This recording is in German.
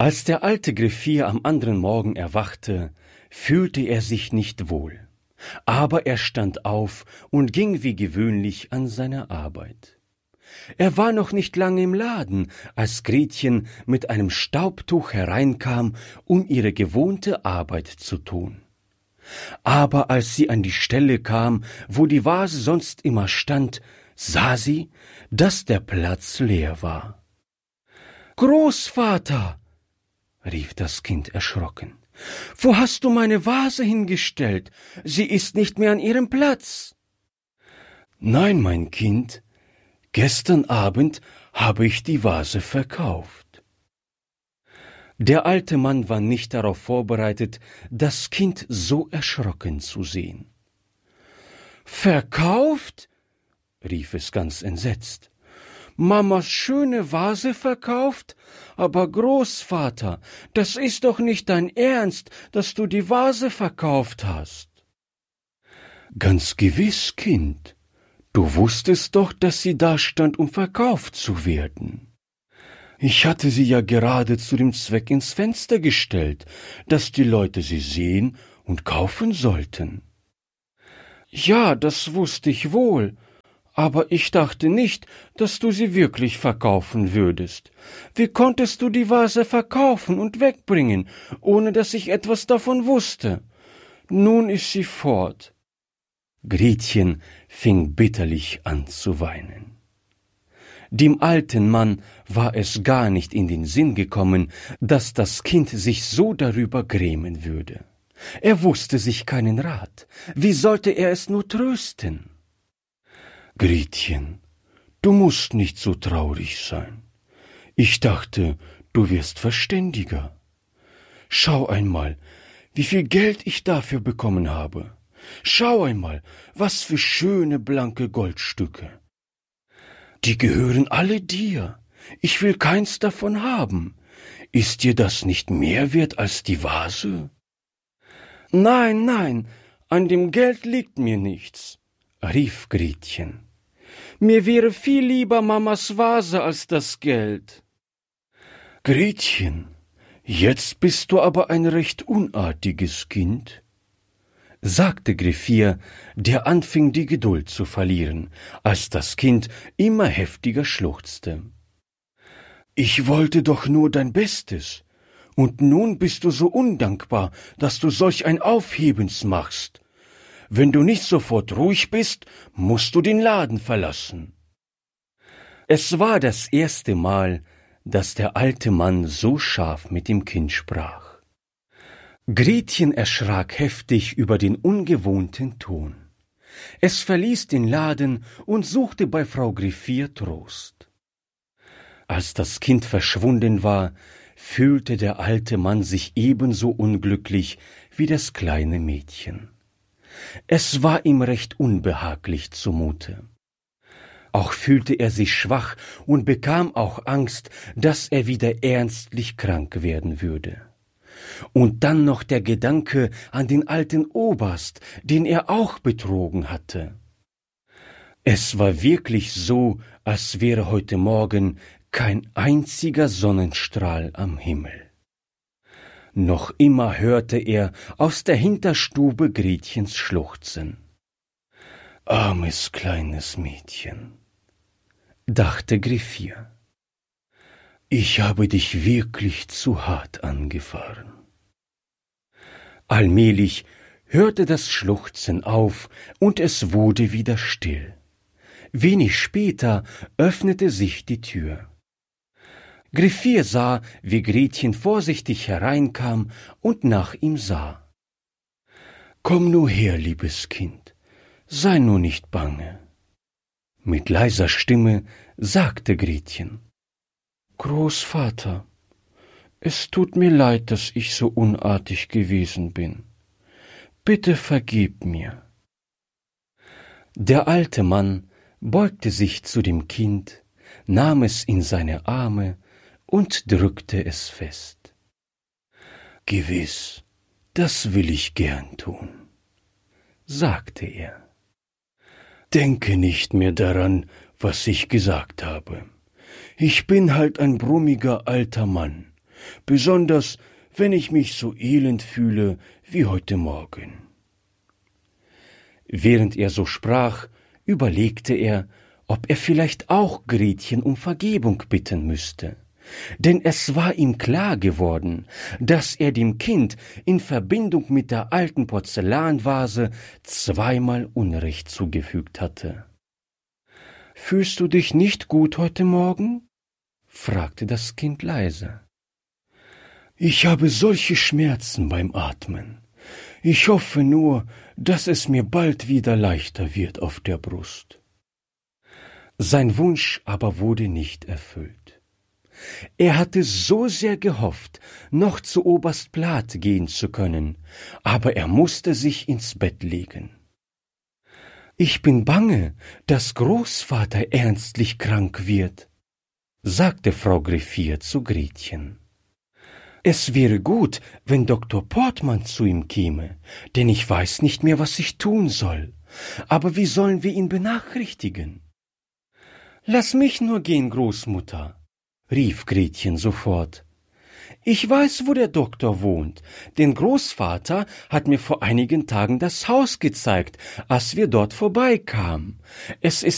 Als der alte Griffier am anderen Morgen erwachte, fühlte er sich nicht wohl. Aber er stand auf und ging wie gewöhnlich an seine Arbeit. Er war noch nicht lange im Laden, als Gretchen mit einem Staubtuch hereinkam, um ihre gewohnte Arbeit zu tun. Aber als sie an die Stelle kam, wo die Vase sonst immer stand, sah sie, dass der Platz leer war. »Großvater«, rief das Kind erschrocken, »wo hast du meine Vase hingestellt? Sie ist nicht mehr an ihrem Platz.« »Nein, mein Kind, gestern Abend habe ich die Vase verkauft.« Der alte Mann war nicht darauf vorbereitet, das Kind so erschrocken zu sehen. »Verkauft?« rief es ganz entsetzt. »Mamas schöne Vase verkauft? Aber Großvater, das ist doch nicht dein Ernst, dass du die Vase verkauft hast.« »Ganz gewiss, Kind. Du wusstest doch, dass sie da stand, um verkauft zu werden. Ich hatte sie ja gerade zu dem Zweck ins Fenster gestellt, dass die Leute sie sehen und kaufen sollten.« »Ja, das wusste ich wohl. Aber ich dachte nicht, dass du sie wirklich verkaufen würdest. Wie konntest du die Vase verkaufen und wegbringen, ohne dass ich etwas davon wusste? Nun ist sie fort.« Gretchen fing bitterlich an zu weinen. Dem alten Mann war es gar nicht in den Sinn gekommen, dass das Kind sich so darüber grämen würde. Er wusste sich keinen Rat. Wie sollte er es nur trösten? »Gretchen, du musst nicht so traurig sein. Ich dachte, du wirst verständiger. Schau einmal, wie viel Geld ich dafür bekommen habe. Schau einmal, was für schöne blanke Goldstücke. Die gehören alle dir. Ich will keins davon haben. Ist dir das nicht mehr wert als die Vase?« »Nein, nein, an dem Geld liegt mir nichts«, rief Gretchen. »Mir wäre viel lieber Mamas Vase als das Geld.« »Gretchen, jetzt bist du aber ein recht unartiges Kind«, sagte Griffier, der anfing, die Geduld zu verlieren, als das Kind immer heftiger schluchzte. »Ich wollte doch nur dein Bestes, und nun bist du so undankbar, dass du solch ein Aufhebens machst. Wenn du nicht sofort ruhig bist, musst du den Laden verlassen.« Es war das erste Mal, dass der alte Mann so scharf mit dem Kind sprach. Gretchen erschrak heftig über den ungewohnten Ton. Es verließ den Laden und suchte bei Frau Griffier Trost. Als das Kind verschwunden war, fühlte der alte Mann sich ebenso unglücklich wie das kleine Mädchen. Es war ihm recht unbehaglich zumute. Auch fühlte er sich schwach und bekam auch Angst, dass er wieder ernstlich krank werden würde. Und dann noch der Gedanke an den alten Oberst, den er auch betrogen hatte. Es war wirklich so, als wäre heute Morgen kein einziger Sonnenstrahl am Himmel. Noch immer hörte er aus der Hinterstube Gretchens schluchzen. »Armes kleines Mädchen«, dachte Griffier. »Ich habe dich wirklich zu hart angefahren.« Allmählich hörte das Schluchzen auf und es wurde wieder still. Wenig später öffnete sich die Tür. Griffier sah, wie Gretchen vorsichtig hereinkam und nach ihm sah. »Komm nur her, liebes Kind, sei nur nicht bange.« Mit leiser Stimme sagte Gretchen. »Großvater, es tut mir leid, dass ich so unartig gewesen bin. Bitte vergib mir.« Der alte Mann beugte sich zu dem Kind, nahm es in seine Arme und drückte es fest. »Gewiss, das will ich gern tun«, sagte er. »Denke nicht mehr daran, was ich gesagt habe. Ich bin halt ein brummiger alter Mann, besonders wenn ich mich so elend fühle wie heute Morgen.« Während er so sprach, überlegte er, ob er vielleicht auch Gretchen um Vergebung bitten müsste. Denn es war ihm klar geworden, dass er dem Kind in Verbindung mit der alten Porzellanvase zweimal Unrecht zugefügt hatte. »Fühlst du dich nicht gut heute Morgen?« fragte das Kind leise. »Ich habe solche Schmerzen beim Atmen. Ich hoffe nur, dass es mir bald wieder leichter wird auf der Brust.« Sein Wunsch aber wurde nicht erfüllt. Er hatte so sehr gehofft, noch zu Oberst Plath gehen zu können, aber er musste sich ins Bett legen. »Ich bin bange, dass Großvater ernstlich krank wird«, sagte Frau Greffier zu Gretchen. »Es wäre gut, wenn Dr. Portmann zu ihm käme, denn ich weiß nicht mehr, was ich tun soll. Aber wie sollen wir ihn benachrichtigen?« »Lass mich nur gehen, Großmutter«, rief Gretchen sofort. »Ich weiß, wo der Doktor wohnt, denn Großvater hat mir vor einigen Tagen das Haus gezeigt, als wir dort vorbeikamen. Es ist